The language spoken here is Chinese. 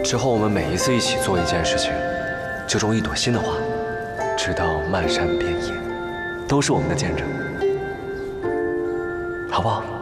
之后我们每一次一起做一件事情，就种一朵新的花，直到漫山遍野，都是我们的见证，好不好？